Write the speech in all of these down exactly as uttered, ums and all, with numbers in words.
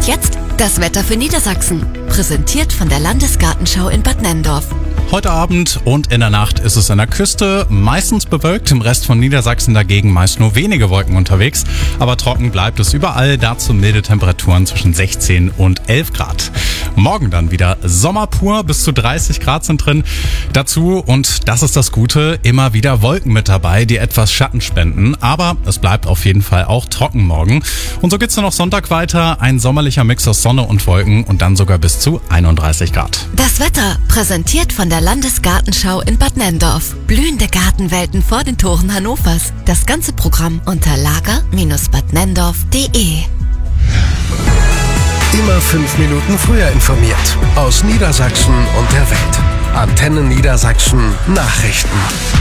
Und jetzt das Wetter für Niedersachsen. Präsentiert von der Landesgartenschau in Bad Nenndorf. Heute Abend und in der Nacht ist es an der Küste meistens bewölkt, im Rest von Niedersachsen dagegen meist nur wenige Wolken unterwegs. Aber trocken bleibt es überall, dazu milde Temperaturen zwischen sechzehn und elf Grad. Morgen dann wieder Sommer pur, bis zu dreißig Grad sind drin. Dazu, und das ist das Gute, immer wieder Wolken mit dabei, die etwas Schatten spenden. Aber es bleibt auf jeden Fall auch trocken morgen. Und so geht's dann noch Sonntag weiter, ein sommerlicher Mix aus Sonne und Wolken und dann sogar bis zu einunddreißig Grad. Das Wetter, präsentiert von der Landesgartenschau in Bad Nenndorf. Blühende Gartenwelten vor den Toren Hannovers. Das ganze Programm unter lager Bindestrich bad nenndorf punkt de. Immer fünf Minuten früher informiert. Aus Niedersachsen und der Welt. Antenne Niedersachsen Nachrichten.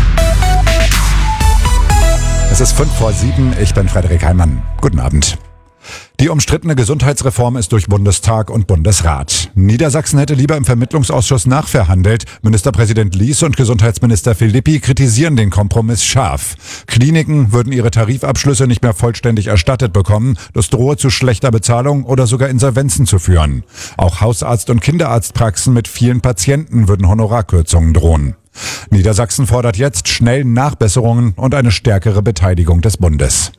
Es ist fünf vor sieben, ich bin Frederik Heimann. Guten Abend. Die umstrittene Gesundheitsreform ist durch Bundestag und Bundesrat. Niedersachsen hätte lieber im Vermittlungsausschuss nachverhandelt. Ministerpräsident Lies und Gesundheitsminister Philippi kritisieren den Kompromiss scharf. Kliniken würden ihre Tarifabschlüsse nicht mehr vollständig erstattet bekommen. Das drohe zu schlechter Bezahlung oder sogar Insolvenzen zu führen. Auch Hausarzt- und Kinderarztpraxen mit vielen Patienten würden Honorarkürzungen drohen. Niedersachsen fordert jetzt schnell Nachbesserungen und eine stärkere Beteiligung des Bundes.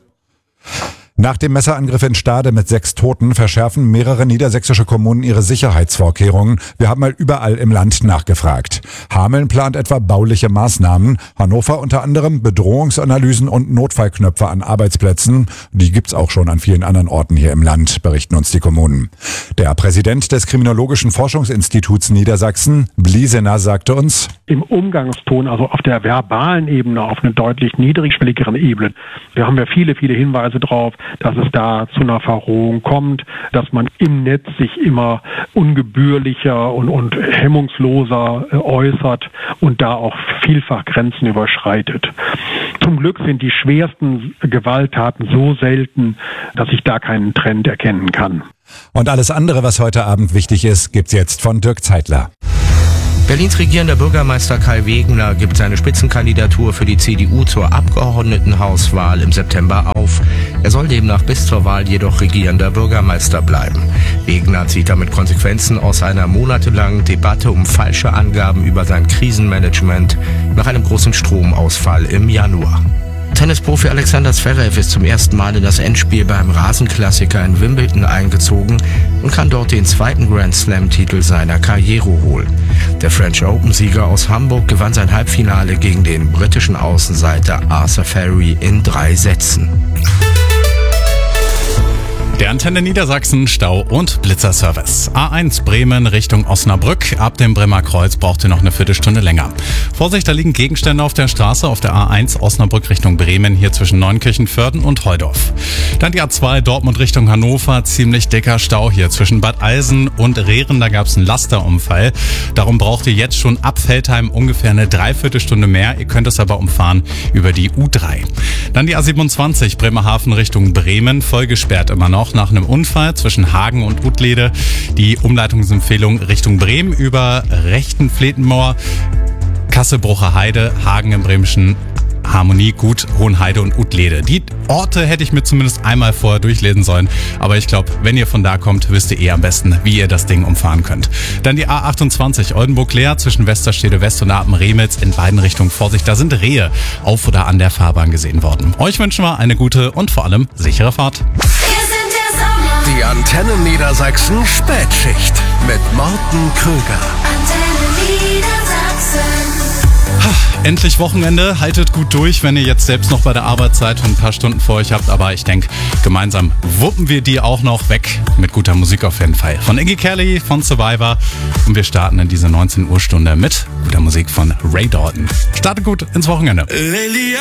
Nach dem Messerangriff in Stade mit sechs Toten verschärfen mehrere niedersächsische Kommunen ihre Sicherheitsvorkehrungen. Wir haben mal überall im Land nachgefragt. Hameln plant etwa bauliche Maßnahmen. Hannover unter anderem Bedrohungsanalysen und Notfallknöpfe an Arbeitsplätzen. Die gibt's auch schon an vielen anderen Orten hier im Land, berichten uns die Kommunen. Der Präsident des Kriminologischen Forschungsinstituts Niedersachsen, Bliesener, sagte uns: Im Umgangston, also auf der verbalen Ebene, auf einer deutlich niedrigschwelligeren Ebene, wir haben ja viele, viele Hinweise drauf, dass es da zu einer Verrohung kommt, dass man im Netz sich immer ungebührlicher und, und hemmungsloser äh, äußert und da auch vielfach Grenzen überschreitet. Zum Glück sind die schwersten Gewalttaten so selten, dass ich da keinen Trend erkennen kann. Und alles andere, was heute Abend wichtig ist, gibt's jetzt von Dirk Zeitler. Berlins regierender Bürgermeister Kai Wegener gibt seine Spitzenkandidatur für die C D U zur Abgeordnetenhauswahl im September auf. Er soll demnach bis zur Wahl jedoch regierender Bürgermeister bleiben. Wegener zieht damit Konsequenzen aus einer monatelangen Debatte um falsche Angaben über sein Krisenmanagement nach einem großen Stromausfall im Januar. Tennisprofi Alexander Zverev ist zum ersten Mal in das Endspiel beim Rasenklassiker in Wimbledon eingezogen und kann dort den zweiten Grand-Slam-Titel seiner Karriere holen. Der French Open-Sieger aus Hamburg gewann sein Halbfinale gegen den britischen Außenseiter Arthur Ferry in drei Sätzen. Der Antenne Niedersachsen Stau- und Blitzerservice. A eins Bremen Richtung Osnabrück. Ab dem Bremer Kreuz braucht ihr noch eine Viertelstunde länger. Vorsicht, da liegen Gegenstände auf der Straße auf der A eins Osnabrück Richtung Bremen, hier zwischen Neunkirchen-Vörden und Heudorf. Dann die A zwei Dortmund Richtung Hannover. Ziemlich dicker Stau hier zwischen Bad Eilsen und Rehren. Da gab es einen Lasterunfall. Darum braucht ihr jetzt schon ab Veltheim ungefähr eine Dreiviertelstunde mehr. Ihr könnt es aber umfahren über die U drei. Dann die A siebenundzwanzig Bremerhaven Richtung Bremen. Voll gesperrt immer noch nach einem Unfall zwischen Hagen und Utlede. Die Umleitungsempfehlung Richtung Bremen über Rechtenfletenmoor, Kasselbrucher Heide, Hagen im bremischen Harmonie, Gut, Hohenheide und Utlede. Die Orte hätte ich mir zumindest einmal vorher durchlesen sollen, aber ich glaube, wenn ihr von da kommt, wisst ihr eh am besten, wie ihr das Ding umfahren könnt. Dann die A achtundzwanzig Oldenburg-Leer zwischen Westerstede West und Apen-Remitz in beiden Richtungen. Vorsicht, da sind Rehe auf oder an der Fahrbahn gesehen worden. Euch wünschen wir eine gute und vor allem sichere Fahrt. Die Antenne Niedersachsen Spätschicht mit Morten Krüger. Antenne Niedersachsen. Endlich Wochenende, haltet gut durch, wenn ihr jetzt selbst noch bei der Arbeit seid und ein paar Stunden vor euch habt, aber ich denke, gemeinsam wuppen wir die auch noch weg mit guter Musik auf jeden Fall. Von Iggy Kelly, von Survivor und wir starten in diese neunzehn Uhr Stunde mit guter Musik von Ray Dalton. Startet gut ins Wochenende.